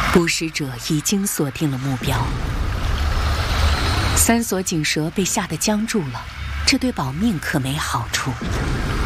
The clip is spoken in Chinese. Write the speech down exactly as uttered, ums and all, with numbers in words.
捕食者已经锁定了目标，三索锦蛇被吓得僵住了，这对保命可没好处。